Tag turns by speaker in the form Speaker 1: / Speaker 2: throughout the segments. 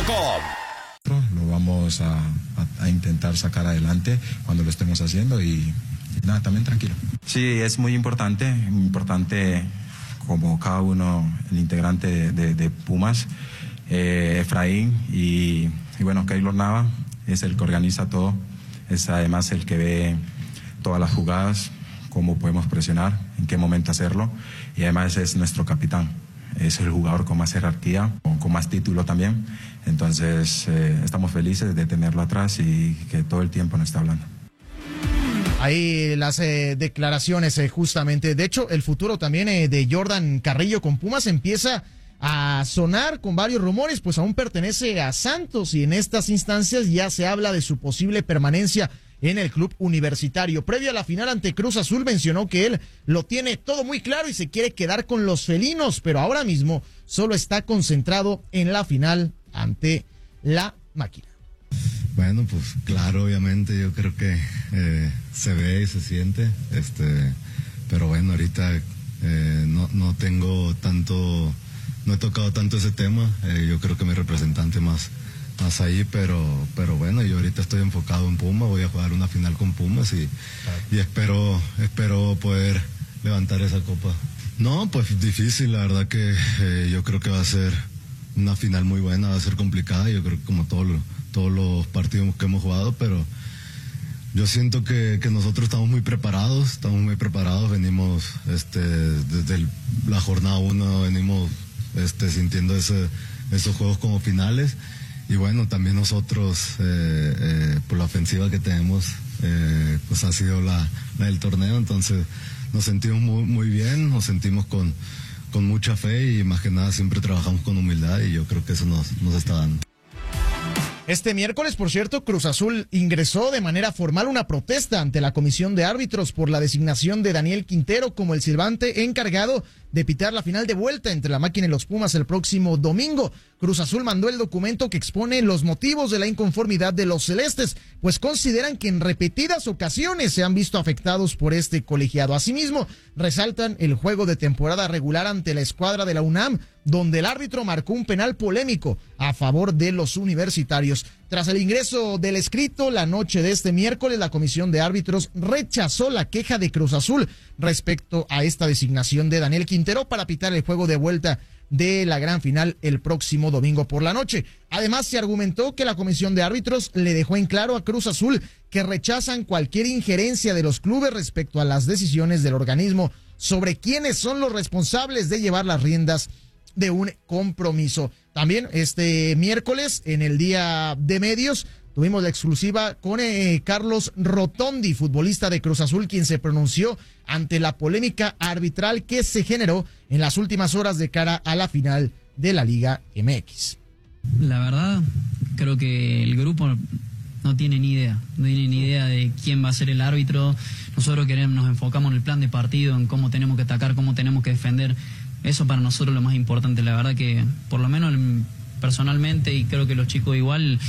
Speaker 1: Lo vamos a intentar sacar adelante cuando lo estemos haciendo y nada, también tranquilo. Sí, es muy importante como cada uno, el integrante de Pumas, Efraín y bueno, Keylor Nava es el que organiza todo, es además el que ve todas las jugadas, cómo podemos presionar, en qué momento hacerlo, y además es nuestro capitán, es el jugador con más jerarquía, con más título también, entonces estamos felices de tenerlo atrás y que todo el tiempo nos está hablando.
Speaker 2: Ahí las declaraciones justamente. De hecho, el futuro también de Jordan Carrillo con Pumas empieza a sonar con varios rumores, pues aún pertenece a Santos y en estas instancias ya se habla de su posible permanencia en el club universitario. Previo a la final ante Cruz Azul mencionó que él lo tiene todo muy claro y se quiere quedar con los felinos, pero ahora mismo solo está concentrado en la final ante la Máquina.
Speaker 3: Bueno, pues claro, obviamente yo creo que se ve y se siente, pero bueno, ahorita no tengo tanto, no he tocado tanto ese tema, yo creo que mi representante más ahí, pero bueno, yo ahorita estoy enfocado en Pumas, voy a jugar una final con Pumas y espero poder levantar esa copa. No, pues difícil, la verdad que yo creo que va a ser una final muy buena, va a ser complicada, yo creo que como todos los partidos que hemos jugado, pero yo siento que nosotros estamos muy preparados, venimos desde la jornada 1, venimos sintiendo esos juegos como finales, y bueno, también nosotros por la ofensiva que tenemos, pues ha sido la del torneo, entonces nos sentimos muy bien, nos sentimos con mucha fe y más que nada siempre trabajamos con humildad y yo creo que eso nos está dando.
Speaker 2: Este miércoles, por cierto, Cruz Azul ingresó de manera formal una protesta ante la Comisión de Árbitros por la designación de Daniel Quintero como el silbante encargado de pitar la final de vuelta entre la Máquina y los Pumas el próximo domingo. Cruz Azul mandó el documento que expone los motivos de la inconformidad de los celestes, pues consideran que en repetidas ocasiones se han visto afectados por este colegiado. Asimismo, resaltan el juego de temporada regular ante la escuadra de la UNAM, donde el árbitro marcó un penal polémico a favor de los universitarios. Tras el ingreso del escrito, la noche de este miércoles, la Comisión de Árbitros rechazó la queja de Cruz Azul respecto a esta designación de Daniel Quintero para pitar el juego de vuelta de la gran final el próximo domingo por la noche. Además, se argumentó que la Comisión de Árbitros le dejó en claro a Cruz Azul que rechazan cualquier injerencia de los clubes respecto a las decisiones del organismo sobre quiénes son los responsables de llevar las riendas de un compromiso. También este miércoles, en el día de medios, tuvimos la exclusiva con Carlos Rotondi, futbolista de Cruz Azul, quien se pronunció ante la polémica arbitral que se generó en las últimas horas de cara a la final de la Liga MX.
Speaker 4: La verdad, creo que el grupo no tiene ni idea de quién va a ser el árbitro. Nosotros nos enfocamos en el plan de partido, en cómo tenemos que atacar, cómo tenemos que defender. Eso para nosotros es lo más importante. La verdad que, por lo menos personalmente, y creo que los chicos igual,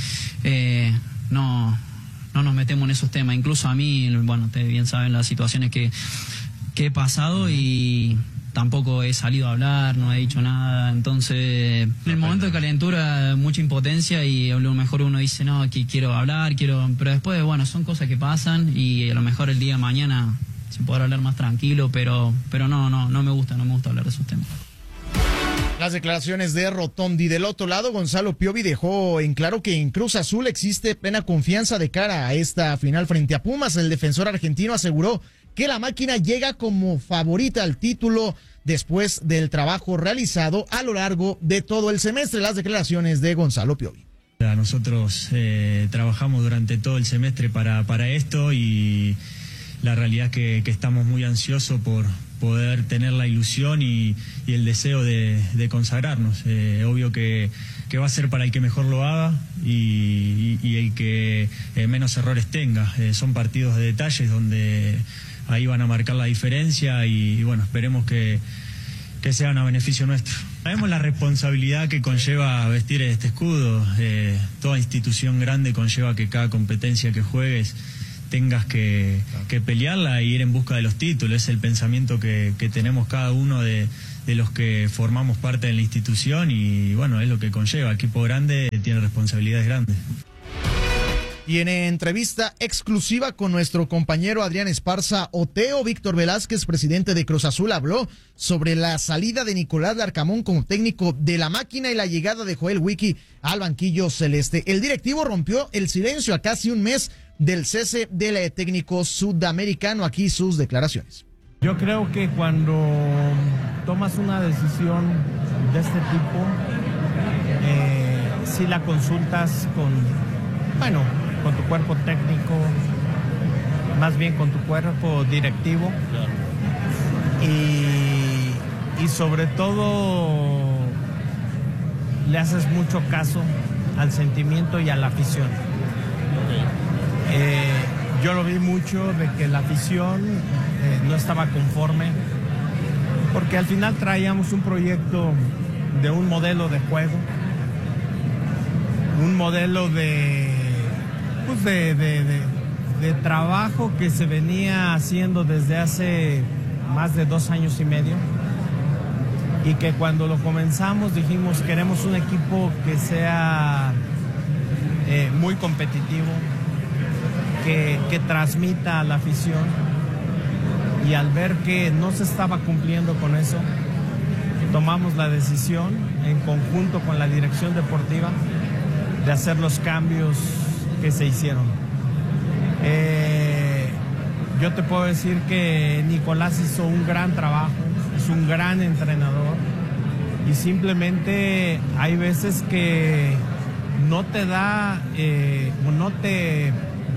Speaker 4: no nos metemos en esos temas. Incluso a mí, bueno, ustedes bien saben las situaciones que he pasado y tampoco he salido a hablar, no he dicho nada. Entonces, en el momento de calentura, mucha impotencia y a lo mejor uno dice, no, que quiero hablar, pero después, bueno, son cosas que pasan y a lo mejor el día de mañana se podrá hablar más tranquilo, pero no me gusta hablar de esos temas.
Speaker 2: Las declaraciones de Rotondi. Del otro lado, Gonzalo Piovi dejó en claro que en Cruz Azul existe plena confianza de cara a esta final frente a Pumas. El defensor argentino aseguró que la Máquina llega como favorita al título después del trabajo realizado a lo largo de todo el semestre. Las declaraciones de Gonzalo Piovi.
Speaker 5: Nosotros trabajamos durante todo el semestre para esto y la realidad es que estamos muy ansiosos por poder tener la ilusión y el deseo de consagrarnos. Obvio que va a ser para el que mejor lo haga y el que menos errores tenga. Son partidos de detalles donde ahí van a marcar la diferencia y bueno, esperemos que sean a beneficio nuestro. Sabemos la responsabilidad que conlleva vestir este escudo. Toda institución grande conlleva que cada competencia que juegues tengas que pelearla e ir en busca de los títulos. Es el pensamiento que tenemos cada uno de los que formamos parte de la institución y bueno, es lo que conlleva. Equipo grande tiene responsabilidades grandes.
Speaker 2: Y en entrevista exclusiva con nuestro compañero Adrián Esparza Oteo, Víctor Velázquez, presidente de Cruz Azul, habló sobre la salida de Nicolás Larcamón como técnico de la máquina y la llegada de Joel Wiki al banquillo celeste. El directivo rompió el silencio a casi un mes del cese del técnico sudamericano. Aquí sus declaraciones.
Speaker 6: Yo creo que cuando tomas una decisión de este tipo, si la consultas con tu cuerpo técnico, más bien con tu cuerpo directivo, y sobre todo le haces mucho caso al sentimiento y a la afición. Yo lo vi mucho de que la afición no estaba conforme, porque al final traíamos un proyecto de un modelo de juego, un modelo de trabajo que se venía haciendo desde hace más de 2 años y medio, y que cuando lo comenzamos dijimos queremos un equipo que sea muy competitivo, que transmita a la afición, y al ver que no se estaba cumpliendo con eso, tomamos la decisión en conjunto con la dirección deportiva de hacer los cambios que se hicieron. Yo te puedo decir que Nicolás hizo un gran trabajo, es un gran entrenador, y simplemente hay veces que no te da o no te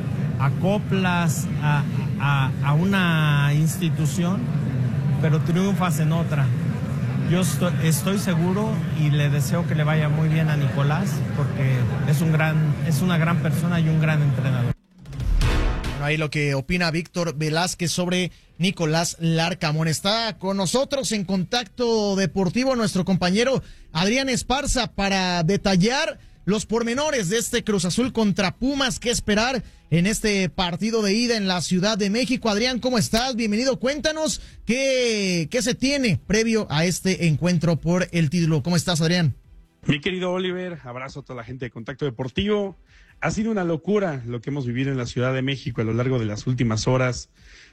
Speaker 6: acoplas a una institución, pero triunfas en otra. Yo estoy seguro y le deseo que le vaya muy bien a Nicolás, porque es una gran persona y un gran entrenador.
Speaker 2: Bueno, ahí lo que opina Víctor Velázquez sobre Nicolás Larcamón. Está con nosotros en Contacto Deportivo nuestro compañero Adrián Esparza para detallar los pormenores de este Cruz Azul contra Pumas. ¿Qué esperar en este partido de ida en la Ciudad de México? Adrián, ¿cómo estás? Bienvenido. Cuéntanos qué se tiene previo a este encuentro por el título. ¿Cómo estás, Adrián?
Speaker 7: Mi querido Oliver, abrazo a toda la gente de Contacto Deportivo. Ha sido una locura lo que hemos vivido en la Ciudad de México a lo largo de las últimas horas.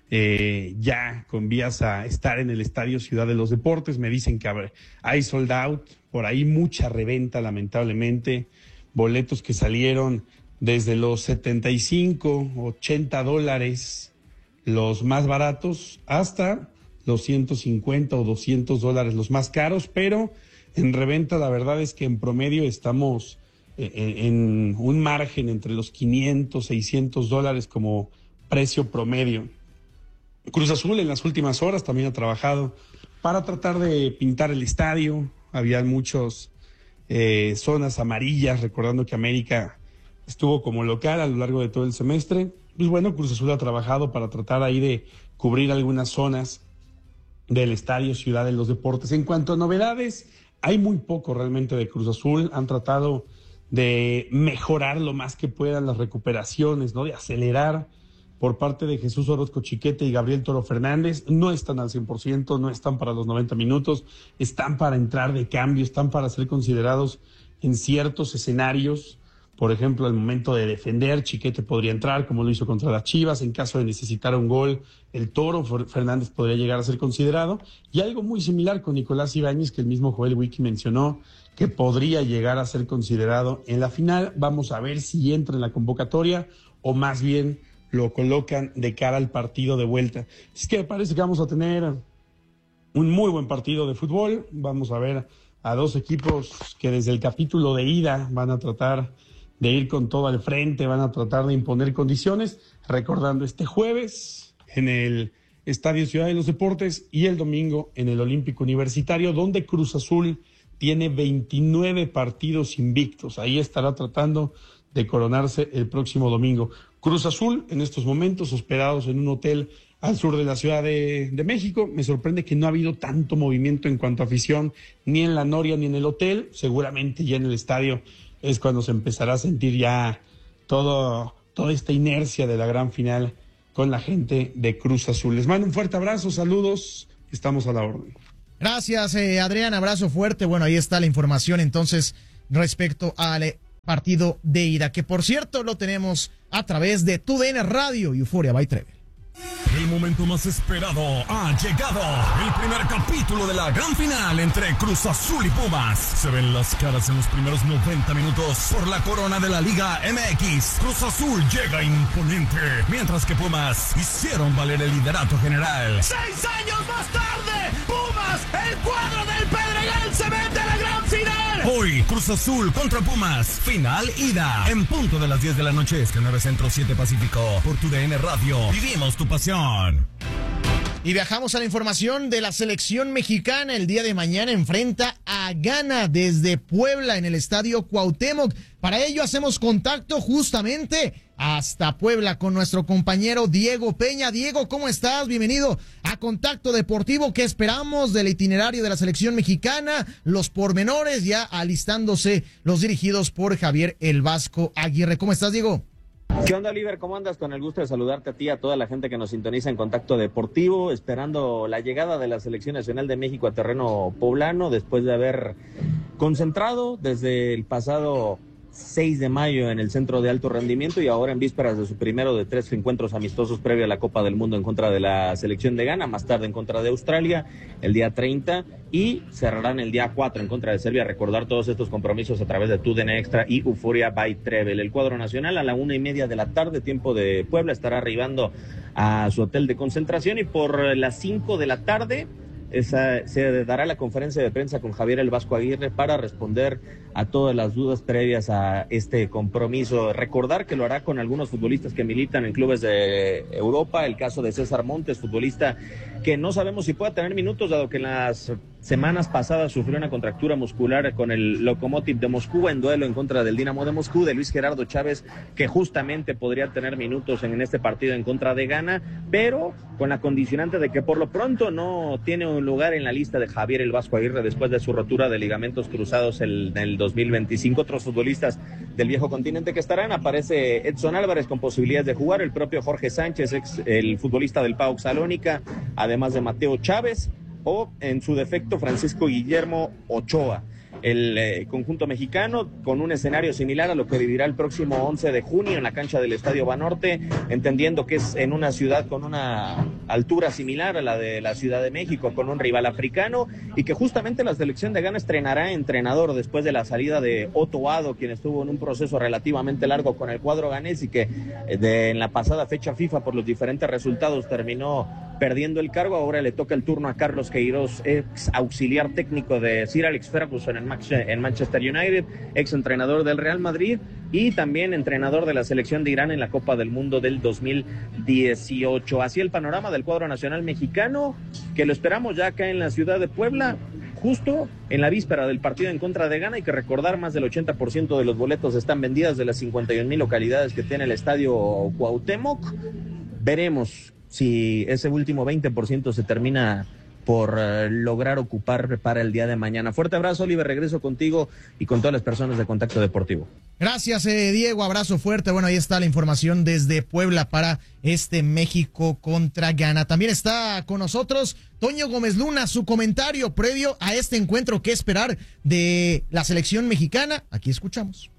Speaker 7: Ya con vías a estar en el Estadio Ciudad de los Deportes. Me dicen que hay sold out, por ahí mucha reventa, lamentablemente. Boletos que salieron desde los $75, $80, los más baratos, hasta los $150 o $200, los más caros, pero en reventa la verdad es que en promedio estamos en un margen entre los $500, $600 como precio promedio. Cruz Azul en las últimas horas también ha trabajado para tratar de pintar el estadio. Había muchas zonas amarillas, recordando que América estuvo como local a lo largo de todo el semestre. Pues bueno, Cruz Azul ha trabajado para tratar ahí de cubrir algunas zonas del Estadio Ciudad de los Deportes. En cuanto a novedades, hay muy poco realmente de Cruz Azul. Han tratado de mejorar lo más que puedan las recuperaciones, ¿no? De acelerar por parte de Jesús Orozco Chiquete y Gabriel Toro Fernández. No están al 100%, no están para los 90 minutos, están para entrar de cambio, están para ser considerados en ciertos escenarios. Por ejemplo, al momento de defender, Chiquete podría entrar, como lo hizo contra las Chivas. En caso de necesitar un gol, el Toro Fernández podría llegar a ser considerado. Y algo muy similar con Nicolás Ibáñez, que el mismo Joel Wiki mencionó, que podría llegar a ser considerado en la final. Vamos a ver si entra en la convocatoria o más bien lo colocan de cara al partido de vuelta. Es que parece que vamos a tener un muy buen partido de fútbol. Vamos a ver a dos equipos que desde el capítulo de ida van a tratar de ir con todo al frente, van a tratar de imponer condiciones, recordando este jueves en el Estadio Ciudad de los Deportes y el domingo en el Olímpico Universitario, donde Cruz Azul tiene 29 partidos invictos. Ahí estará tratando de coronarse el próximo domingo. Cruz Azul en estos momentos hospedados en un hotel al sur de la Ciudad de México. Me sorprende que no ha habido tanto movimiento en cuanto a afición, ni en la Noria ni en el hotel. Seguramente ya en el estadio es cuando se empezará a sentir ya toda esta inercia de la gran final con la gente de Cruz Azul. Les mando un fuerte abrazo, saludos, estamos a la orden.
Speaker 2: Gracias, Adrián, abrazo fuerte. Bueno, ahí está la información entonces respecto al partido de ida, que por cierto lo tenemos a través de TUDN Radio y Euforia by Trevel.
Speaker 8: El momento más esperado ha llegado. El primer capítulo de la gran final entre Cruz Azul y Pumas. Se ven las caras en los primeros 90 minutos por la corona de la Liga MX. Cruz Azul llega imponente, mientras que Pumas hicieron valer el liderato general.
Speaker 9: 6 años más tarde, Pumas, el cuadro del Pedregal, se mete a la gran final.
Speaker 8: Hoy, Cruz Azul contra Pumas, final ida. En punto de las 10 de la noche, 9 Centro 7 Pacífico. Por TUDN Radio, vivimos tu pasión.
Speaker 2: Y viajamos a la información de la selección mexicana. El día de mañana enfrenta a Ghana desde Puebla en el Estadio Cuauhtémoc. Para ello hacemos contacto justamente hasta Puebla con nuestro compañero Diego Peña. Diego, ¿cómo estás? Bienvenido a Contacto Deportivo. ¿Qué esperamos del itinerario de la selección mexicana? Los pormenores ya alistándose los dirigidos por Javier El Vasco Aguirre. ¿Cómo estás, Diego?
Speaker 10: ¿Qué onda, Oliver? ¿Cómo andas? Con el gusto de saludarte a ti, a toda la gente que nos sintoniza en Contacto Deportivo, esperando la llegada de la Selección Nacional de México a terreno poblano, después de haber concentrado desde el pasado 6 de mayo en el Centro de Alto Rendimiento y ahora en vísperas de su primero de 3 encuentros amistosos previo a la Copa del Mundo en contra de la selección de Ghana, más tarde en contra de Australia el día 30 y cerrarán el día 4 en contra de Serbia. Recordar todos estos compromisos a través de TUDN Extra y Euforia by Trevel. El cuadro nacional a la 1:30 de la tarde, tiempo de Puebla, estará arribando a su hotel de concentración y por las 5 de la tarde se dará la conferencia de prensa con Javier El Vasco Aguirre para responder a todas las dudas previas a este compromiso. Recordar que lo hará con algunos futbolistas que militan en clubes de Europa, el caso de César Montes, futbolista que no sabemos si pueda tener minutos, dado que en las semanas pasadas sufrió una contractura muscular con el Lokomotiv de Moscú en duelo en contra del Dinamo de Moscú, de Luis Gerardo Chávez, que justamente podría tener minutos en este partido en contra de Ghana, pero con la condicionante de que por lo pronto no tiene un lugar en la lista de Javier El Vasco Aguirre después de su rotura de ligamentos cruzados en el 2025. Otros futbolistas del viejo continente que estarán: aparece Edson Álvarez con posibilidades de jugar, el propio Jorge Sánchez, el futbolista del PAOK Salónica, además de Mateo Chávez, o en su defecto Francisco Guillermo Ochoa. El conjunto mexicano con un escenario similar a lo que vivirá el próximo 11 de junio en la cancha del Estadio Banorte, entendiendo que es en una ciudad con una altura similar a la de la Ciudad de México, con un rival africano, y que justamente la selección de Ghana estrenará entrenador después de la salida de Otto Addo, quien estuvo en un proceso relativamente largo con el cuadro ganés y que en la pasada fecha FIFA por los diferentes resultados terminó perdiendo el cargo. Ahora le toca el turno a Carlos Queiroz, ex auxiliar técnico de Sir Alex Ferguson en Manchester United, ex entrenador del Real Madrid y también entrenador de la selección de Irán en la Copa del Mundo del 2018. Así el panorama del cuadro nacional mexicano, que lo esperamos ya acá en la ciudad de Puebla, justo en la víspera del partido en contra de Ghana. Hay que recordar, más del 80% de los boletos están vendidas de las 51,000 localidades que tiene el Estadio Cuauhtémoc. Veremos si ese último 20% se termina por lograr ocupar para el día de mañana. Fuerte abrazo, Oliver, regreso contigo y con todas las personas de Contacto Deportivo.
Speaker 2: Gracias, Diego, abrazo fuerte. Bueno, ahí está la información desde Puebla para este México contra Ghana. También está con nosotros Toño Gómez Luna, su comentario previo a este encuentro. ¿Qué esperar de la selección mexicana? Aquí escuchamos.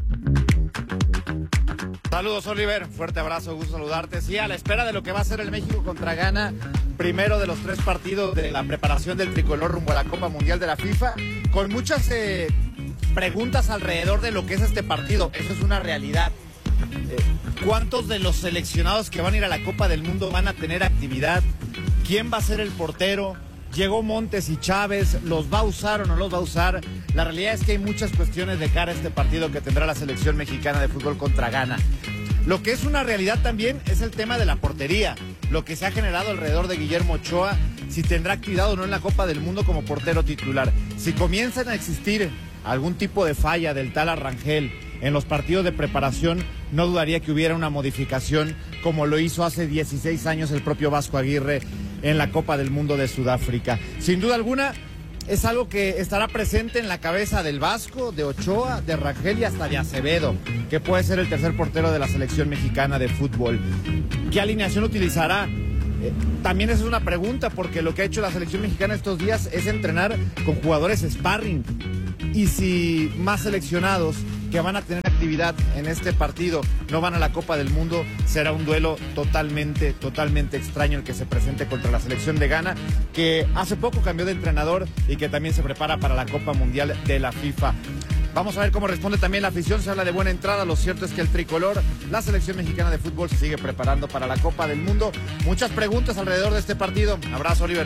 Speaker 11: Saludos, Oliver, fuerte abrazo, gusto saludarte. Sí, a la espera de lo que va a ser el México contra Ghana, primero de los 3 partidos de la preparación del tricolor rumbo a la Copa Mundial de la FIFA, con muchas preguntas alrededor de lo que es este partido. Eso es una realidad. ¿Cuántos de los seleccionados que van a ir a la Copa del Mundo van a tener actividad? ¿Quién va a ser el portero? Llegó Montes y Chávez, ¿los va a usar o no los va a usar? La realidad es que hay muchas cuestiones de cara a este partido que tendrá la selección mexicana de fútbol contra Ghana. Lo que es una realidad también es el tema de la portería, lo que se ha generado alrededor de Guillermo Ochoa, si tendrá actividad o no en la Copa del Mundo como portero titular. Si comienzan a existir algún tipo de falla del tal Arrangel en los partidos de preparación, no dudaría que hubiera una modificación, como lo hizo hace 16 años el propio Vasco Aguirre en la Copa del Mundo de Sudáfrica. Sin duda alguna, es algo que estará presente en la cabeza del Vasco, de Ochoa, de Rangel y hasta de Acevedo, que puede ser el tercer portero de la selección mexicana de fútbol. ¿Qué alineación utilizará También esa es una pregunta, porque lo que ha hecho la selección mexicana estos días es entrenar con jugadores sparring. Y si más seleccionados que van a tener actividad en este partido no van a la Copa del Mundo, será un duelo totalmente extraño el que se presente contra la selección de Ghana, que hace poco cambió de entrenador y que también se prepara para la Copa Mundial de la FIFA. Vamos a ver cómo responde también la afición. Se habla de buena entrada. Lo cierto es que el tricolor, la selección mexicana de fútbol, se sigue preparando para la Copa del Mundo. Muchas preguntas alrededor de este partido. Abrazo, Oliver.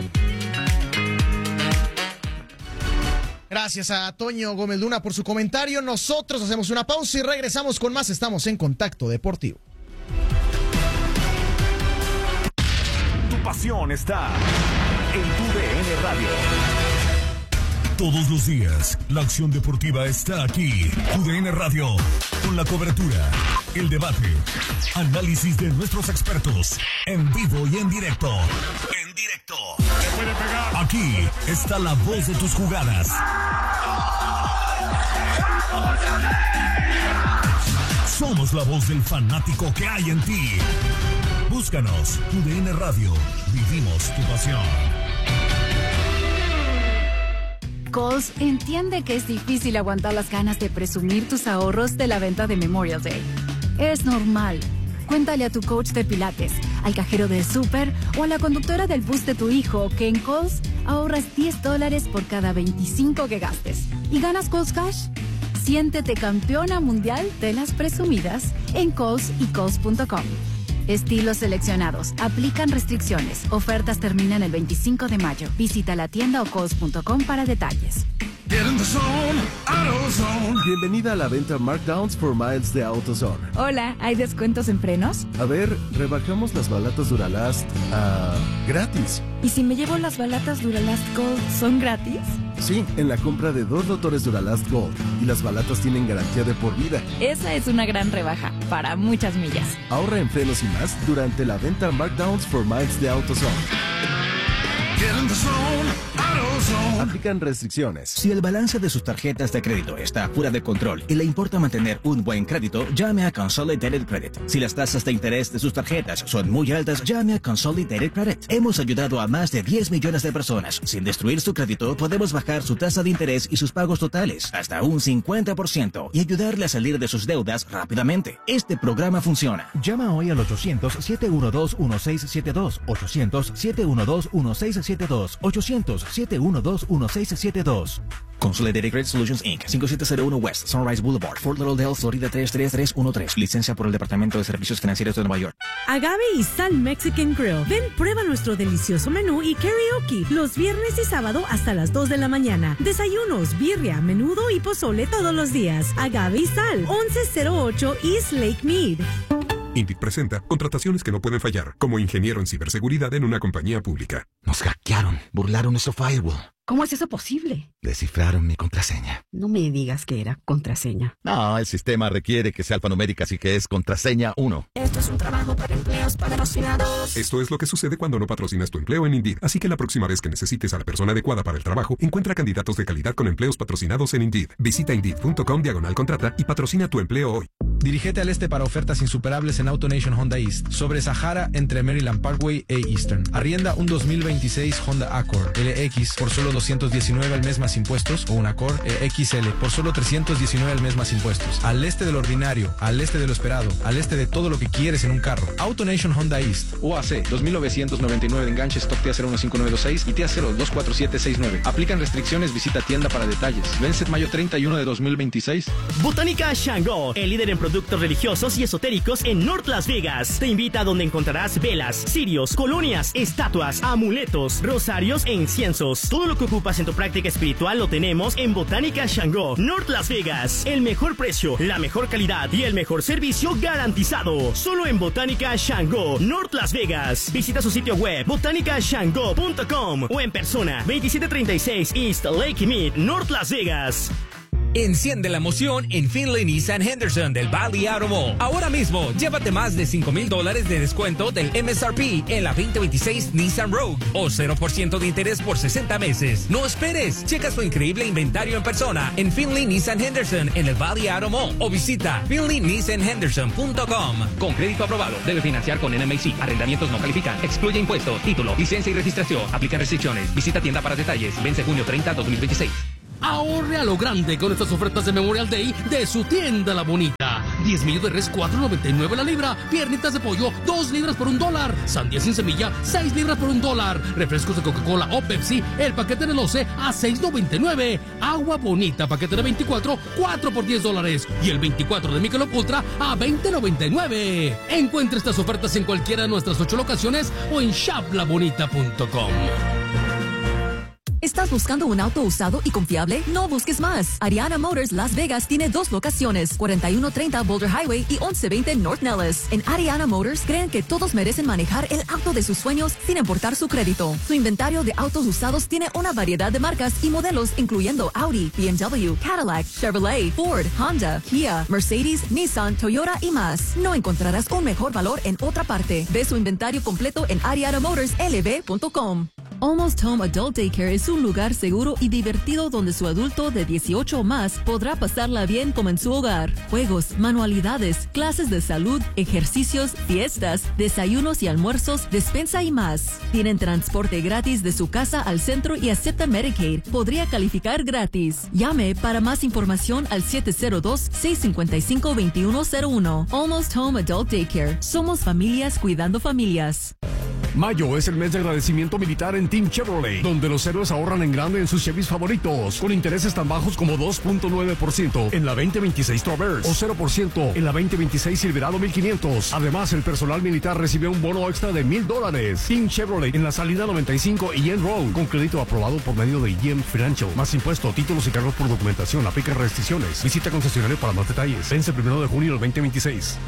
Speaker 2: Gracias a Toño Gómez Luna por su comentario. Nosotros hacemos una pausa y regresamos con más. Estamos en Contacto Deportivo.
Speaker 8: Tu pasión está en tu DN Radio. Todos los días, la acción deportiva está aquí. UDN Radio, con la cobertura, el debate, análisis de nuestros expertos, en vivo y en directo. En directo. Aquí está la voz de tus jugadas. Somos la voz del fanático que hay en ti. Búscanos, UDN Radio. Vivimos tu pasión.
Speaker 12: Kohl's entiende que es difícil aguantar las ganas de presumir tus ahorros de la venta de Memorial Day. Es normal. Cuéntale a tu coach de pilates, al cajero del súper o a la conductora del bus de tu hijo que en Kohl's ahorras $10 por cada 25 que gastes. ¿Y ganas Kohl's Cash? Siéntete campeona mundial de las presumidas en Kohl's y Kohl's.com. Estilos seleccionados. Aplican restricciones. Ofertas terminan el 25 de mayo. Visita la tienda o Kohl's.com para detalles.
Speaker 13: Bienvenida a la venta Markdowns for Miles de AutoZone.
Speaker 12: Hola, ¿hay descuentos en frenos?
Speaker 13: A ver, rebajamos las balatas Duralast gratis.
Speaker 12: ¿Y si me llevo las balatas Duralast Gold, son gratis?
Speaker 13: Sí, en la compra de 2 Dotores Duralast Gold. Y las balatas tienen garantía de por vida.
Speaker 12: Esa es una gran rebaja, para muchas millas.
Speaker 13: Ahorra en frenos y más durante la venta Markdowns for Miles de AutoZone. Aplican restricciones.
Speaker 14: Si el balance de sus tarjetas de crédito está fuera de control y le importa mantener un buen crédito, llame a Consolidated Credit. Si las tasas de interés de sus tarjetas son muy altas, llame a Consolidated Credit. Hemos ayudado a más de 10 millones de personas. Sin destruir su crédito, podemos bajar su tasa de interés y sus pagos totales hasta un 50% y ayudarle a salir de sus deudas rápidamente. Este programa funciona.
Speaker 15: Llama hoy al 800-712-1672. 800-712-1672. 800-712-1672.
Speaker 14: Consolidated Credit Solutions Inc. 5701 West Sunrise Boulevard, Fort Lauderdale, Florida 33313. Licencia por el Departamento de Servicios Financieros de Nueva York.
Speaker 16: Agave y Sal Mexican Grill. Ven, prueba nuestro delicioso menú y karaoke los viernes y sábado hasta las 2 de la mañana. Desayunos, birria, menudo y pozole todos los días. Agave y Sal, 1108 East Lake Mead.
Speaker 17: Indeed presenta contrataciones que no pueden fallar, como ingeniero en ciberseguridad en una compañía pública.
Speaker 18: Nos hackearon, burlaron nuestro firewall.
Speaker 19: ¿Cómo es eso posible?
Speaker 18: Descifraron mi contraseña.
Speaker 19: No me digas que era contraseña.
Speaker 18: No, el sistema requiere que sea alfanumérica, así que es contraseña 1.
Speaker 20: Esto es un trabajo para empleos patrocinados.
Speaker 17: Esto es lo que sucede cuando no patrocinas tu empleo en Indeed. Así que la próxima vez que necesites a la persona adecuada para el trabajo, encuentra candidatos de calidad con empleos patrocinados en Indeed. Visita Indeed.com/contrata y patrocina tu empleo hoy.
Speaker 21: Dirígete al este para ofertas insuperables en AutoNation Honda East, sobre Sahara entre Maryland Parkway e Eastern. Arrienda un 2026 Honda Accord LX por solo $219 al mes más impuestos, o un Accord XL por solo $319 al mes más impuestos. Al este de lo ordinario, al este de lo esperado, al este de todo lo que quieres en un carro. AutoNation Honda East. UAC 2999 de enganche, stock TIA 015926 y TIA 024769. Aplican restricciones, visita tienda para detalles. Vence mayo 31 de 2026.
Speaker 22: Botánica Shango, el líder en productos religiosos y esotéricos en North Las Vegas. Te invita a donde encontrarás velas, cirios, colonias, estatuas, amuletos, rosarios e inciensos. Todo lo que ocupas en tu práctica espiritual lo tenemos en Botánica Shango, North Las Vegas. El mejor precio, la mejor calidad y el mejor servicio garantizado. Solo en Botánica Shango, North Las Vegas. Visita su sitio web botanicashango.com o en persona 2736 East Lake Mead, North Las Vegas.
Speaker 1: Enciende la emoción en Finley Nissan Henderson del Valley Auto Mall. Ahora mismo, llévate más de $5,000 de descuento del MSRP en la 2026 Nissan Rogue o 0% de interés por 60 meses. No esperes. Checa su increíble inventario en persona en Finley Nissan Henderson en el Valley Auto Mall o visita finleynissanhenderson.com. Con crédito aprobado. Debe financiar con NMIC. Arrendamientos no califican. Excluye impuesto, título, licencia y registración. Aplican restricciones. Visita tienda para detalles. Vence junio 30, 2026.
Speaker 15: Ahorre a lo grande con estas ofertas de Memorial Day de su tienda La Bonita. 10 millos de res, $4.99 la libra. Piernitas de pollo, 2 libras por $1. Sandía sin semilla, 6 libras por $1. Refrescos de Coca-Cola o Pepsi, el paquete de 12 a $6.99. Agua Bonita, paquete de 24, 4 por $10. Y el 24 de Michelob Ultra a $20.99. Encuentre estas ofertas en cualquiera de nuestras 8 locaciones o en shoplabonita.com.
Speaker 23: ¿Estás buscando un auto usado y confiable? No busques más. Ariana Motors Las Vegas tiene 2 locaciones, 4130 Boulder Highway y 1120 North Nellis. En Ariana Motors creen que todos merecen manejar el auto de sus sueños sin importar su crédito. Su inventario de autos usados tiene una variedad de marcas y modelos incluyendo Audi, BMW, Cadillac, Chevrolet, Ford, Honda, Kia, Mercedes, Nissan, Toyota y más. No encontrarás un mejor valor en otra parte. Ve su inventario completo en arianamotorslv.com. Almost Home Adult Daycare es un lugar seguro y divertido donde su adulto de 18 o más podrá pasarla bien como en su hogar. Juegos, manualidades, clases de salud, ejercicios, fiestas, desayunos y almuerzos, despensa y más. Tienen transporte gratis de su casa al centro y aceptan Medicaid. Podría calificar gratis. Llame para más información al 702-655-2101. Almost Home Adult Daycare. Somos familias cuidando familias.
Speaker 24: Mayo es el mes de agradecimiento militar en Team Chevrolet, donde los héroes ahorran en grande en sus Chevys favoritos, con intereses tan bajos como 2.9% en la 2026 Traverse o 0% en la 2026 Silverado 1500. Además, el personal militar recibe un bono extra de $1,000. Team Chevrolet en la salida 95 y Yen Road, con crédito aprobado por medio de Yen Financial. Más impuesto, títulos y cargos por documentación. Aplica restricciones. Visita concesionario para más detalles. Vence el 1 de junio del 2026.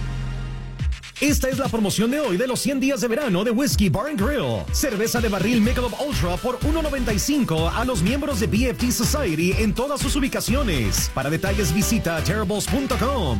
Speaker 25: Esta es la promoción de hoy de los 100 días de verano de Whiskey Bar & Grill. Cerveza de barril Michelob Ultra por $1.95 a los miembros de BFT Society en todas sus ubicaciones. Para detalles visita terribles.com.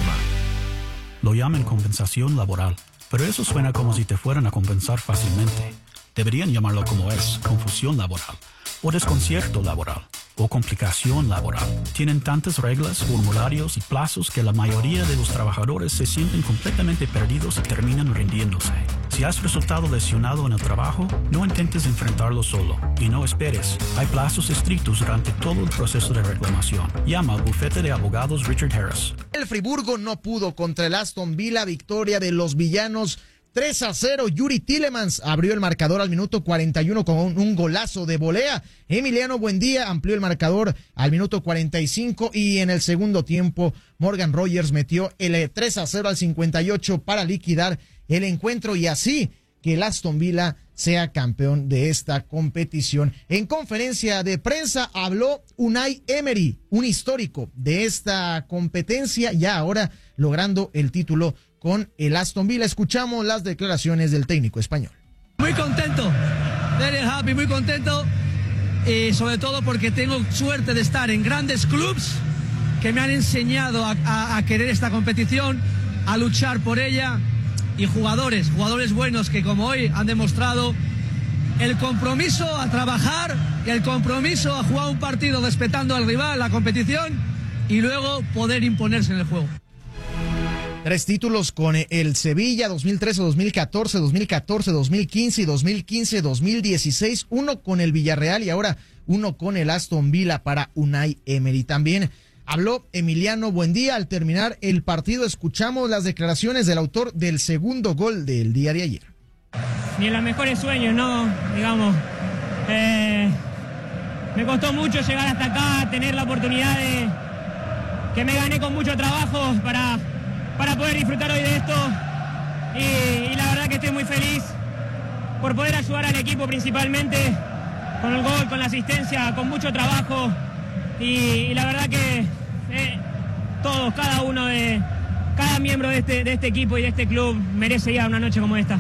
Speaker 26: Lo llaman compensación laboral, pero eso suena como si te fueran a compensar fácilmente. Deberían llamarlo como es, confusión laboral, o desconcierto laboral, o complicación laboral. Tienen tantas reglas, formularios y plazos que la mayoría de los trabajadores se sienten completamente perdidos y terminan rindiéndose. Si has resultado lesionado en el trabajo, no intentes enfrentarlo solo y no esperes. Hay plazos estrictos durante todo el proceso de reclamación. Llama al bufete de abogados Richard Harris.
Speaker 2: El Friburgo no pudo contra el Aston Villa, victoria de los villanos 3-0. Yuri Tillemans abrió el marcador al minuto 41 con un golazo de volea. Emiliano Buendía amplió el marcador al minuto 45 y en el segundo tiempo Morgan Rogers metió el 3-0 al 58 para liquidar el encuentro y así que el Aston Villa sea campeón de esta competición. En conferencia de prensa habló Unai Emery, un histórico de esta competencia, ya ahora logrando el título con el Aston Villa. Escuchamos las declaraciones del técnico español.
Speaker 27: Muy contento, very happy, muy contento, y sobre todo porque tengo suerte de estar en grandes clubes que me han enseñado a querer esta competición, a luchar por ella, y jugadores buenos que como hoy han demostrado el compromiso a trabajar y el compromiso a jugar un partido respetando al rival, la competición, y luego poder imponerse en el juego.
Speaker 2: 3 títulos con el Sevilla, 2013, 2014, 2014, 2015 y 2015, 2016. 1 con el Villarreal y ahora 1 con el Aston Villa para Unai Emery. También habló Emiliano Buendía al terminar el partido. Escuchamos las declaraciones del autor del segundo gol del día de ayer.
Speaker 28: Ni en los mejores sueños, ¿no? Digamos, me costó mucho llegar hasta acá, tener la oportunidad que me gané con mucho trabajo para poder disfrutar hoy de esto y la verdad que estoy muy feliz por poder ayudar al equipo principalmente con el gol, con la asistencia, con mucho trabajo y la verdad que todos, cada miembro de este equipo y de este club merece ya una noche como esta.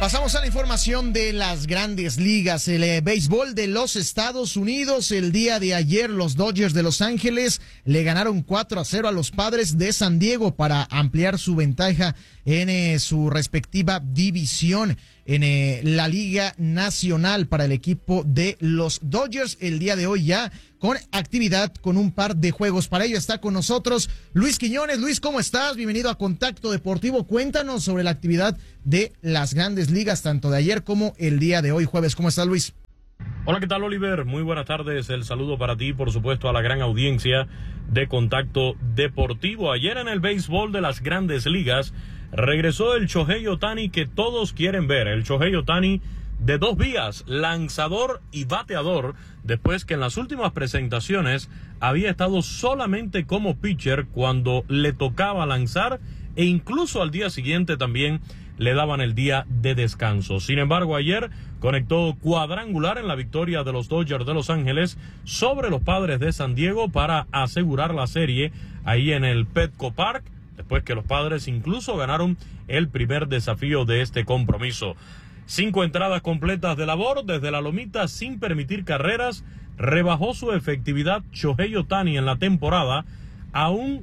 Speaker 2: Pasamos a la información de las grandes ligas. El béisbol de los Estados Unidos. El día de ayer los Dodgers de Los Ángeles le ganaron 4-0 a los Padres de San Diego para ampliar su ventaja en su respectiva división en la Liga Nacional para el equipo de los Dodgers. El día de hoy ya con actividad, con un par de juegos. Para ello está con nosotros Luis Quiñones. Luis, ¿cómo estás? Bienvenido a Contacto Deportivo. Cuéntanos sobre la actividad de las grandes ligas, tanto de ayer como el día de hoy, jueves. ¿Cómo estás, Luis?
Speaker 3: Hola, ¿qué tal, Oliver? Muy buenas tardes. El saludo para ti, por supuesto, a la gran audiencia de Contacto Deportivo. Ayer en el béisbol de las grandes ligas regresó el Shohei Ohtani que todos quieren ver. El Shohei Ohtani de dos vías, lanzador y bateador, después que en las últimas presentaciones había estado solamente como pitcher cuando le tocaba lanzar e incluso al día siguiente también le daban el día de descanso. Sin embargo, ayer conectó cuadrangular en la victoria de los Dodgers de Los Ángeles sobre los Padres de San Diego para asegurar la serie ahí en el Petco Park, después que los Padres incluso ganaron el primer desafío de este compromiso. 5 entradas completas de labor desde la lomita sin permitir carreras. Rebajó su efectividad Shohei Ohtani en la temporada a un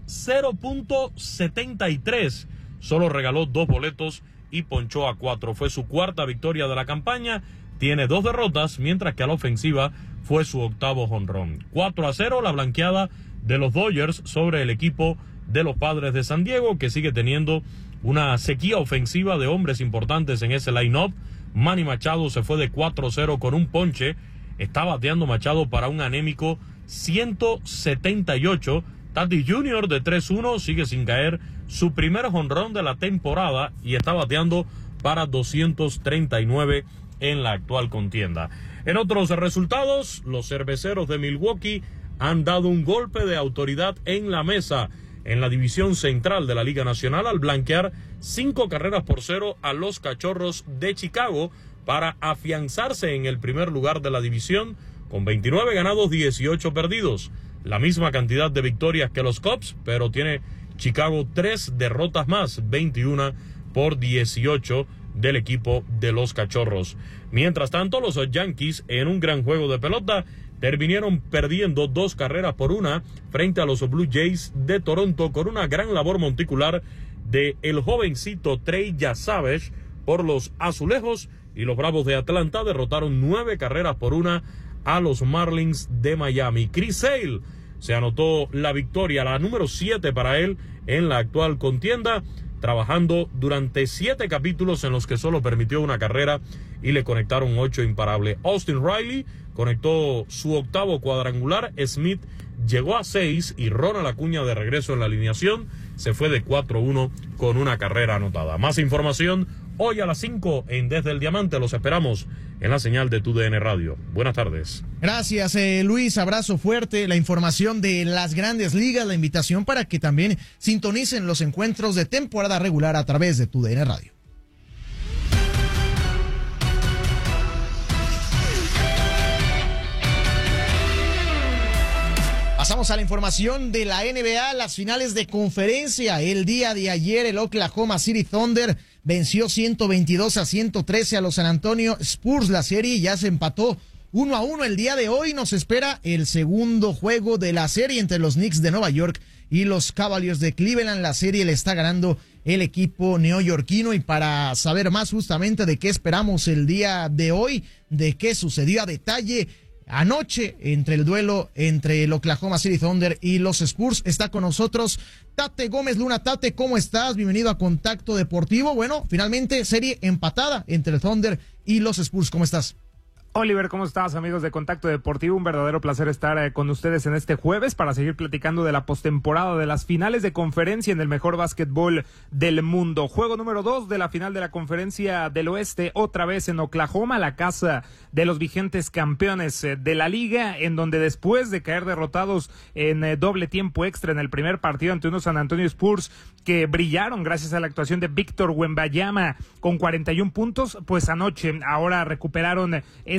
Speaker 3: 0.73. Solo regaló 2 boletos y ponchó a 4. Fue su cuarta victoria de la campaña. Tiene 2 derrotas, mientras que a la ofensiva fue su octavo jonrón. 4-0 la blanqueada de los Dodgers sobre el equipo de los Padres de San Diego, que sigue teniendo una sequía ofensiva de hombres importantes en ese line-up. Manny Machado se fue de 4-0 con un ponche. Está bateando Machado para un anémico 178. Tatis Jr. de 3-1 sigue sin caer su primer jonrón de la temporada y está bateando para 239 en la actual contienda. En otros resultados, los Cerveceros de Milwaukee han dado un golpe de autoridad en la mesa en la división central de la Liga Nacional al blanquear 5-0 a los Cachorros de Chicago para afianzarse en el primer lugar de la división con 29 ganados, 18 perdidos. La misma cantidad de victorias que los Cubs, pero tiene Chicago 3 derrotas más, 21-18 del equipo de los Cachorros. Mientras tanto, los Yankees, en un gran juego de pelota, terminaron perdiendo 2-1 frente a los Blue Jays de Toronto con una gran labor monticular de el jovencito Trey Savage por los Azulejos, y los Bravos de Atlanta derrotaron 9-1 a los Marlins de Miami. Chris Sale se anotó la victoria, la número 7 para él en la actual contienda, trabajando durante 7 capítulos en los que solo permitió una carrera y le conectaron 8 imparables. Austin Riley conectó su octavo cuadrangular, Smith llegó a 6 y Ronald Acuña, de regreso en la alineación, se fue de 4-1 con una carrera anotada. Más información hoy a las 5 en Desde el Diamante. Los esperamos en la señal de TUDN Radio. Buenas tardes.
Speaker 2: Gracias, Luis. Abrazo fuerte. La información de las grandes ligas, la invitación para que también sintonicen los encuentros de temporada regular a través de TUDN Radio. Pasamos a la información de la NBA, las finales de conferencia. El día de ayer el Oklahoma City Thunder venció 122-113 a los San Antonio Spurs. La serie ya se empató 1-1. El día de hoy nos espera el segundo juego de la serie entre los Knicks de Nueva York y los Cavaliers de Cleveland. La serie le está ganando el equipo neoyorquino, y para saber más justamente de qué esperamos el día de hoy, de qué sucedió a detalle anoche entre el duelo entre el Oklahoma City Thunder y los Spurs, está con nosotros Tate Gómez Luna. Tate, ¿cómo estás? Bienvenido a Contacto Deportivo. Bueno, finalmente serie empatada entre el Thunder y los Spurs. ¿Cómo estás?
Speaker 4: Oliver, ¿cómo estás, amigos de Contacto Deportivo? Un verdadero placer estar con ustedes en este jueves para seguir platicando de la postemporada de las finales de conferencia en el mejor básquetbol del mundo. Juego número 2 de la final de la Conferencia del Oeste, otra vez en Oklahoma, la casa de los vigentes campeones de la liga, en donde después de caer derrotados en doble tiempo extra en el primer partido ante unos San Antonio Spurs que brillaron gracias a la actuación de Víctor Wembanyama con 41 puntos, pues anoche ahora recuperaron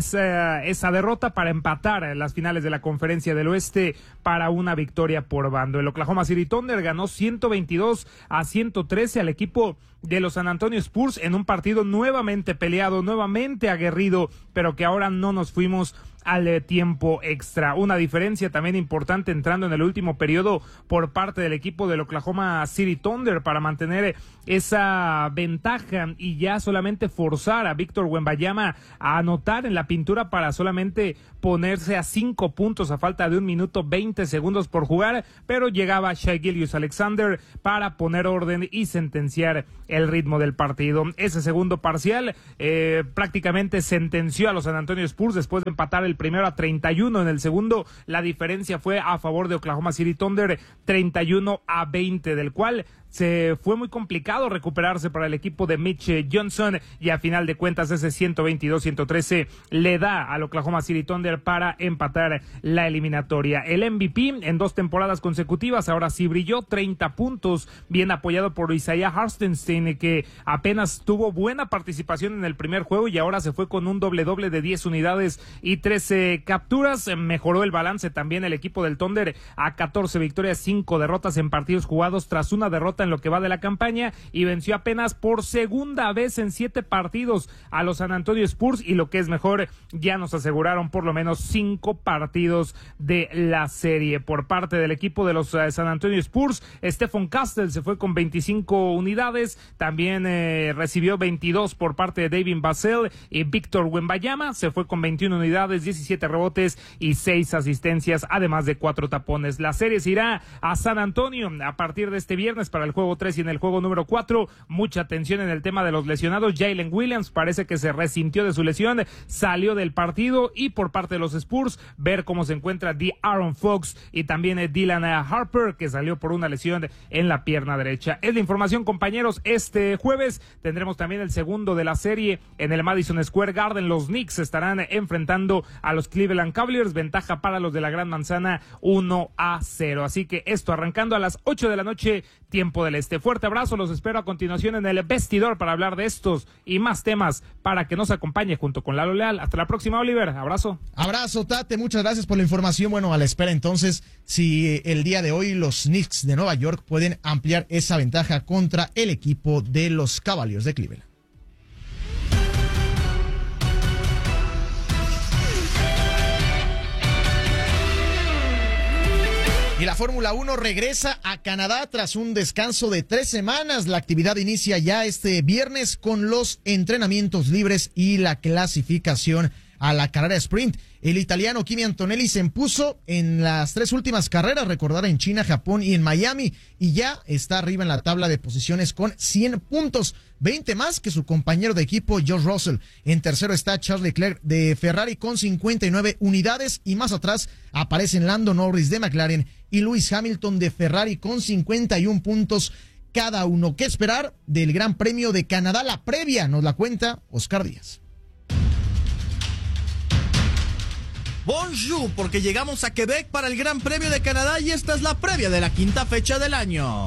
Speaker 4: esa derrota para empatar en las finales de la Conferencia del Oeste para una victoria por bando. El Oklahoma City Thunder ganó 122-113 al equipo de los San Antonio Spurs en un partido nuevamente peleado, nuevamente aguerrido, pero que ahora no nos fuimos al tiempo extra. Una diferencia también importante entrando en el último periodo por parte del equipo del Oklahoma City Thunder para mantener esa ventaja y ya solamente forzar a Víctor Wembanyama a anotar en la pintura para solamente ponerse a 5 puntos a falta de 1 minuto 20 segundos por jugar, pero llegaba Shai Gilgeous-Alexander para poner orden y sentenciar el ritmo del partido. Ese segundo parcial prácticamente sentenció a los San Antonio Spurs después de empatar el primero a 31. En el segundo la diferencia fue a favor de Oklahoma City Thunder, 31-20, del cual se fue muy complicado recuperarse para el equipo de Mitch Johnson y a final de cuentas ese 122-113 le da al Oklahoma City Thunder para empatar la eliminatoria. El MVP en 2 temporadas consecutivas, ahora sí brilló, 30 puntos, bien apoyado por Isaiah Hartenstein, que apenas tuvo buena participación en el primer juego y ahora se fue con un doble-doble de 10 unidades y 13 capturas. Mejoró el balance también el equipo del Thunder a 14 victorias, 5 derrotas en partidos jugados tras una derrota en lo que va de la campaña y venció apenas por segunda vez en 7 partidos a los San Antonio Spurs y lo que es mejor, ya nos aseguraron por lo menos 5 partidos de la serie. Por parte del equipo de los San Antonio Spurs, Stephon Castle se fue con 25 unidades, también recibió 22 por parte de David Vassell y Víctor Wembanyama se fue con 21 unidades, 17 rebotes y 6 asistencias, además de 4 tapones. La serie se irá a San Antonio a partir de este viernes para el juego 3 y en el juego número 4, mucha atención en el tema de los lesionados. Jalen Williams parece que se resintió de su lesión, salió del partido, y por parte de los Spurs, ver cómo se encuentra Aaron Fox y también Dylan Harper, que salió por una lesión en la pierna derecha. Es la información, compañeros. Este jueves tendremos también el segundo de la serie en el Madison Square Garden. Los Knicks estarán enfrentando a los Cleveland Cavaliers, ventaja para los de la Gran Manzana 1-0. Así que esto arrancando a las 8 de la noche, tiempo del este. Fuerte abrazo, los espero a continuación en el vestidor para hablar de estos y más temas para que nos acompañe junto con Lalo Leal. Hasta la próxima, Oliver. Abrazo.
Speaker 2: Abrazo, Tate, muchas gracias por la información. Bueno, a la espera entonces si el día de hoy los Knicks de Nueva York pueden ampliar esa ventaja contra el equipo de los Cavaliers de Cleveland. Y la Fórmula 1 regresa a Canadá tras un descanso de 3 semanas. La actividad inicia ya este viernes con los entrenamientos libres y la clasificación a la carrera sprint. El italiano Kimi Antonelli se impuso en las 3 últimas carreras, recordar, en China, Japón y en Miami, y ya está arriba en la tabla de posiciones con 100 puntos, 20 más que su compañero de equipo George Russell. En tercero está Charles Leclerc de Ferrari con 59 unidades y más atrás aparecen Lando Norris de McLaren y Lewis Hamilton de Ferrari con 51 puntos cada uno. ¿Qué esperar del Gran Premio de Canadá? La previa nos la cuenta Oscar Díaz.
Speaker 5: Bonjour, porque llegamos a Quebec para el Gran Premio de Canadá y esta es la previa de la quinta fecha del año.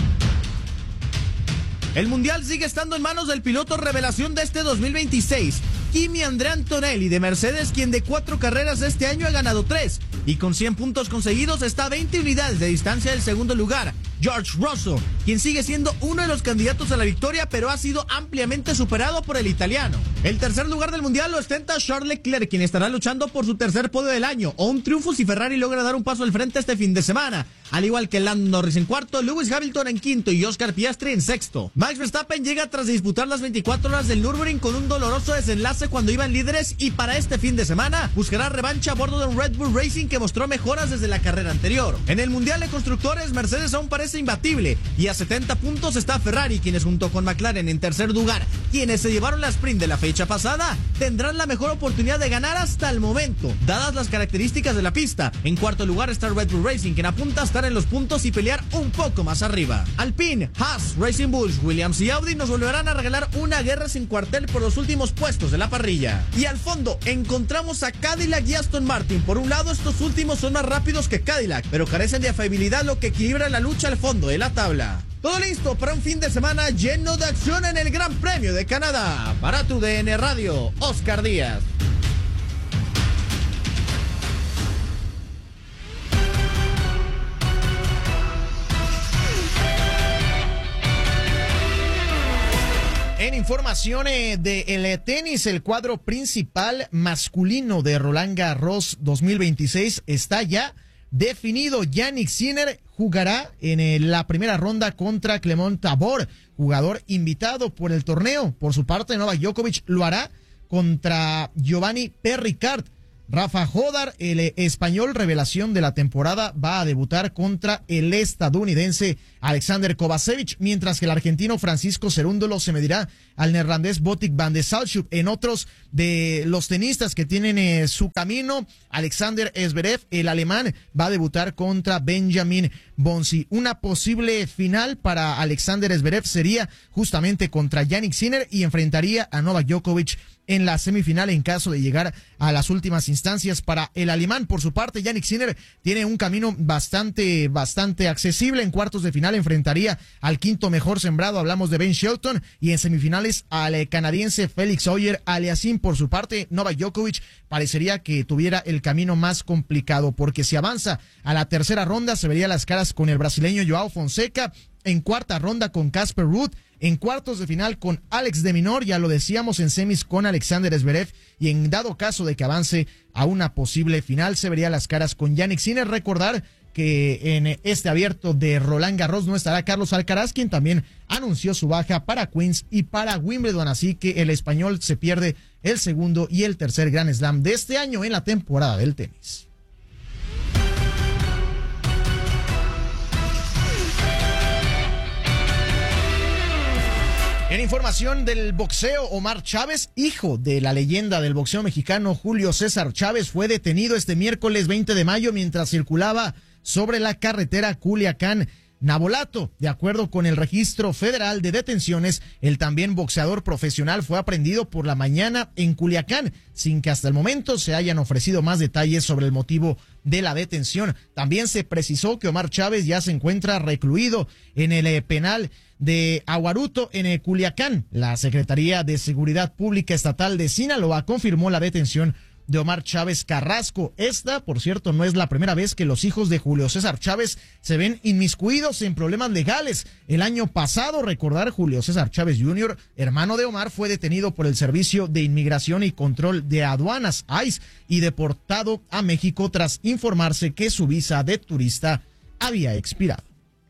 Speaker 5: El Mundial sigue estando en manos del piloto revelación de este 2026, Kimi Andrea Antonelli de Mercedes, quien de 4 carreras de este año ha ganado 3 y con 100 puntos conseguidos está a 20 unidades de distancia del segundo lugar, George Russell, quien sigue siendo uno de los candidatos a la victoria, pero ha sido ampliamente superado por el italiano. El tercer lugar del Mundial lo ostenta Charles Leclerc, quien estará luchando por su tercer podio del año o un triunfo si Ferrari logra dar un paso al frente este fin de semana, al igual que Lando Norris en cuarto, Lewis Hamilton en quinto y Oscar Piastri en sexto. Max Verstappen llega tras disputar las 24 horas del Nürburgring con un doloroso desenlace cuando iban líderes y para este fin de semana buscará revancha a bordo de un Red Bull Racing que mostró mejoras desde la carrera anterior. En el Mundial de Constructores, Mercedes aún parece imbatible y a 70 puntos está Ferrari, quienes junto con McLaren en tercer lugar, quienes se llevaron la sprint de la fecha pasada, tendrán la mejor oportunidad de ganar hasta el momento, dadas las características de la pista. En cuarto lugar está Red Bull Racing, quien apunta a estar en los puntos y pelear un poco más arriba. Alpine, Haas, Racing Bulls, Williams y Audi nos volverán a regalar una guerra sin cuartel por los últimos puestos de la parrilla. Y al fondo encontramos a Cadillac y Aston Martin. Por un lado, estos últimos son más rápidos que Cadillac, pero carecen de afabilidad, lo que equilibra la lucha al fondo de la tabla. Todo listo para un fin de semana lleno de acción en el Gran Premio de Canadá. Para tu DN Radio, Oscar Díaz.
Speaker 2: información del tenis, el cuadro principal masculino de Roland Garros 2026 está ya definido. Jannik Sinner jugará en la primera ronda contra Clement Tabor, jugador invitado por el torneo. Por su parte, Novak Djokovic lo hará contra Giovanni Perricard. Rafa Jodar, el español revelación de la temporada, va a debutar contra el estadounidense Alexander Kovacevic, mientras que el argentino Francisco Cerúndolo se medirá al neerlandés Botic van de Salchuk. En otros de los tenistas que tienen su camino, Alexander Zverev, el alemán, va a debutar contra Benjamin Bonzi. Una posible final para Alexander Zverev sería justamente contra Jannik Sinner y enfrentaría a Novak Djokovic en la semifinal en caso de llegar a las últimas instancias para el alemán. Por su parte, Jannik Sinner tiene un camino bastante accesible. En cuartos de final enfrentaría al quinto mejor sembrado, hablamos de Ben Shelton, y en semifinales al canadiense Félix Auger-Aliassime. Por su parte, Novak Djokovic parecería que tuviera el camino más complicado, porque si avanza a la tercera ronda se vería las caras con el brasileño Joao Fonseca, en cuarta ronda con Casper Ruud, en cuartos de final con Alex de Minaur, ya lo decíamos, en semis con Alexander Zverev, y en dado caso de que avance a una posible final se vería las caras con Jannik Sinner. Recordar que en este abierto de Roland Garros no estará Carlos Alcaraz, quien también anunció su baja para Queens y para Wimbledon, así que el español se pierde el segundo y el tercer Grand Slam de este año en la temporada del tenis. En información del boxeo, Omar Chávez, hijo de la leyenda del boxeo mexicano Julio César Chávez, fue detenido este miércoles 20 de mayo mientras circulaba sobre la carretera Culiacán-Navolato. De acuerdo con el Registro Federal de Detenciones, el también boxeador profesional fue aprehendido por la mañana en Culiacán, sin que hasta el momento se hayan ofrecido más detalles sobre el motivo de la detención. También se precisó que Omar Chávez ya se encuentra recluido en el penal de Aguaruto en Culiacán. La Secretaría de Seguridad Pública Estatal de Sinaloa confirmó la detención de Omar Chávez Carrasco. Esta, por cierto, no es la primera vez que los hijos de Julio César Chávez se ven inmiscuidos en problemas legales. El año pasado, recordar, Julio César Chávez Jr., hermano de Omar, fue detenido por el Servicio de Inmigración y Control de Aduanas, ICE, y deportado a México tras informarse que su visa de turista había expirado.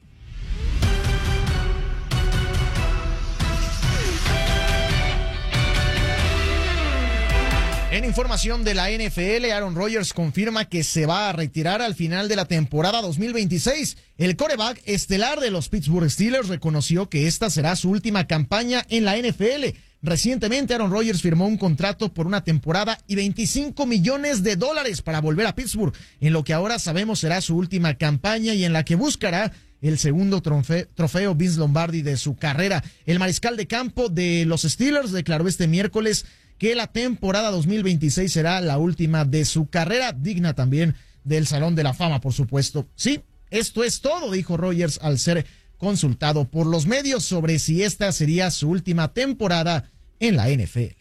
Speaker 2: En información de la NFL, Aaron Rodgers confirma que se va a retirar al final de la temporada 2026. El quarterback estelar de los Pittsburgh Steelers reconoció que esta será su última campaña en la NFL. Recientemente, Aaron Rodgers firmó un contrato por una temporada y $25 millones para volver a Pittsburgh, en lo que ahora sabemos será su última campaña y en la que buscará el segundo trofeo Vince Lombardi de su carrera. El mariscal de campo de los Steelers declaró este miércoles que la temporada 2026 será la última de su carrera, digna también del Salón de la Fama, por supuesto. Sí, esto es todo, dijo Rodgers al ser consultado por los medios sobre si esta sería su última temporada en la NFL.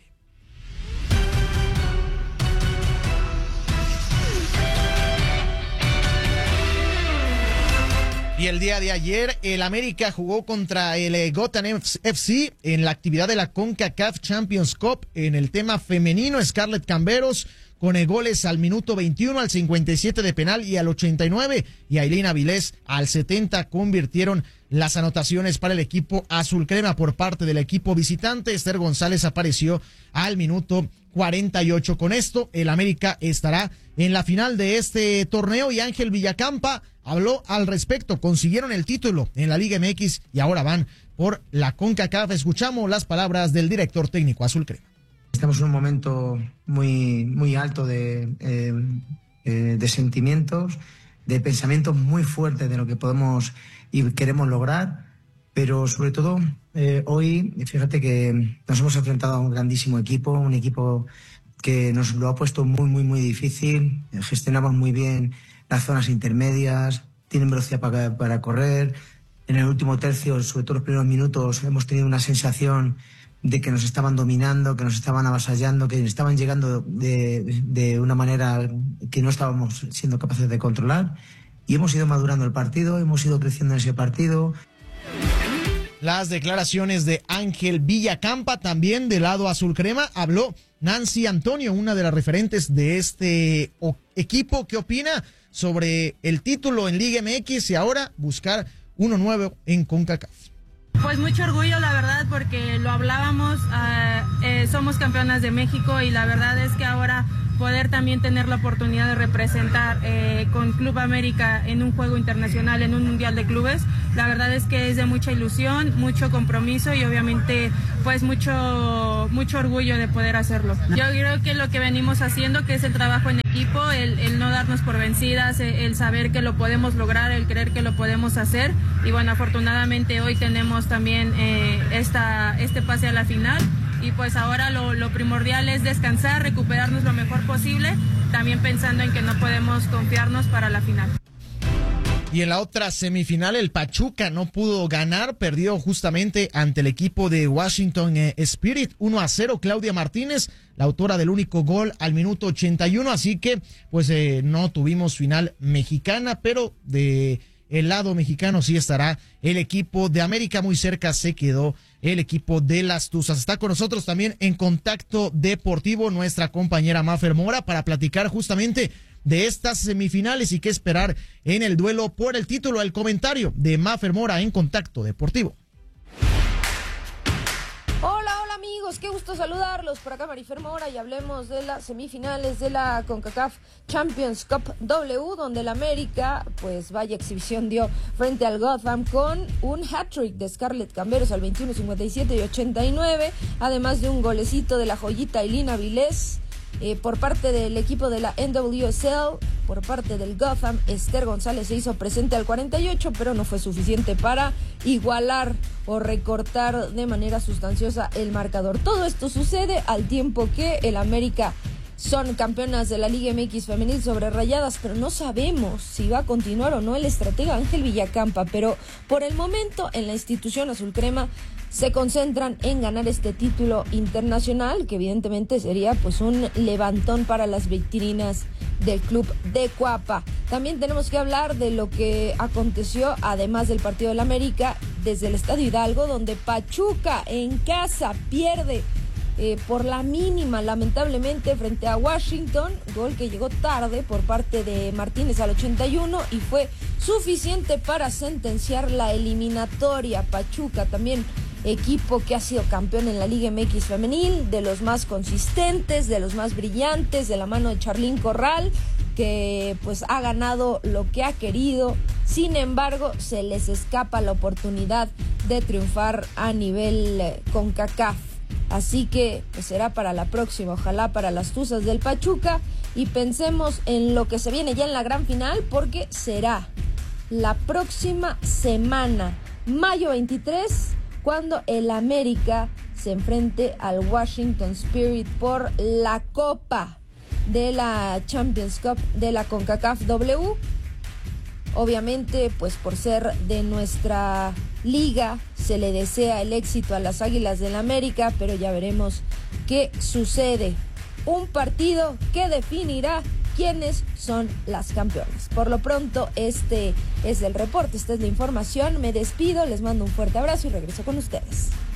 Speaker 2: Y el día de ayer, el América jugó contra el Gotham FC en la actividad de la CONCACAF Champions Cup. En el tema femenino, Scarlett Camberos con goles al minuto 21, al 57 de penal y al 89. Y Ailín Avilés al 70 convirtieron las anotaciones para el equipo azul crema. Por parte del equipo visitante, Esther González apareció al minuto 48. Con esto, el América estará en la final de este torneo y Ángel Villacampa habló al respecto. Consiguieron el título en la Liga MX y ahora van por la CONCACAF. Escuchamos las palabras del director técnico azul crema.
Speaker 6: Estamos en un momento muy alto de sentimientos, de pensamientos muy fuertes de lo que podemos y queremos lograr, pero sobre todo hoy, fíjate que nos hemos enfrentado a un grandísimo equipo, un equipo que nos lo ha puesto muy difícil. Gestionamos muy bien las zonas intermedias, tienen velocidad para correr. En el último tercio, sobre todo los primeros minutos, hemos tenido una sensación de que nos estaban dominando, que nos estaban avasallando, que estaban llegando de una manera que no estábamos siendo capaces de controlar. Y hemos ido madurando el partido, hemos ido creciendo en ese partido.
Speaker 2: las declaraciones de Ángel Villacampa. También del lado azul crema habló Nancy Antonio, una de las referentes de este equipo. ¿Qué opina sobre el título en Liga MX y ahora buscar uno nuevo en CONCACAF?
Speaker 7: Pues mucho orgullo, la verdad, porque lo hablábamos, somos campeonas de México y la verdad es que ahora poder también tener la oportunidad de representar con Club América en un juego internacional, en un mundial de clubes, la verdad es que es de mucha ilusión, mucho compromiso y obviamente pues mucho orgullo de poder hacerlo. Yo creo que lo que venimos haciendo, que es el trabajo en equipo, el no darnos por vencidas, el saber que lo podemos lograr, el creer que lo podemos hacer y bueno, afortunadamente hoy tenemos también este pase a la final. Y pues ahora lo primordial es descansar, recuperarnos lo mejor posible, también pensando en que no podemos confiarnos para la final.
Speaker 2: Y en la otra semifinal el Pachuca no pudo ganar, perdió justamente ante el equipo de Washington Spirit 1-0. Claudia Martínez, la autora del único gol al minuto 81, así que pues no tuvimos final mexicana, pero de el lado mexicano sí estará el equipo de América. Muy cerca se quedó el equipo de las Tuzas. Está con nosotros también en Contacto Deportivo nuestra compañera Mafer Mora para platicar justamente de estas semifinales y qué esperar en el duelo por el título. El comentario de Mafer Mora en Contacto Deportivo.
Speaker 8: Hola amigos, qué gusto saludarlos. Por acá Marifer Mora y hablemos de las semifinales de la CONCACAF Champions Cup W, donde el América, pues vaya exhibición dio frente al Gotham con un hat-trick de Scarlett Camberos al 21, 57 y 89, además de un golecito de la joyita Elina Vilés. Por parte del equipo de la NWSL, por parte del Gotham, Esther González se hizo presente al 48, pero no fue suficiente para igualar o recortar de manera sustanciosa el marcador. Todo esto sucede al tiempo que el América son campeonas de la Liga MX femenil sobre Rayadas, pero no sabemos si va a continuar o no el estratega Ángel Villacampa, pero por el momento en la institución azul crema se concentran en ganar este título internacional, que evidentemente sería pues un levantón para las vitrinas del club de Cuapa. También tenemos que hablar de lo que aconteció, además del partido del América, desde el Estadio Hidalgo, donde Pachuca en casa pierde por la mínima, lamentablemente, frente a Washington, gol que llegó tarde por parte de Martínez al 81 y fue suficiente para sentenciar la eliminatoria. Pachuca también equipo que ha sido campeón en la Liga MX femenil, de los más consistentes, de los más brillantes, de la mano de Charlín Corral, que pues ha ganado lo que ha querido. Sin embargo, se les escapa la oportunidad de triunfar a nivel CONCACAF. Así que pues será para la próxima, ojalá para las Tuzas del Pachuca, y pensemos en lo que se viene ya en la gran final, porque será la próxima semana, mayo 23, cuando el América se enfrente al Washington Spirit por la Copa de la Champions Cup de la CONCACAF W. Obviamente, pues por ser de nuestra liga, se le desea el éxito a las Águilas del América, pero ya veremos qué sucede. Un partido que definirá quiénes son las campeonas. Por lo pronto, este es el reporte, esta es la información. Me despido, les mando un fuerte abrazo y regreso con ustedes.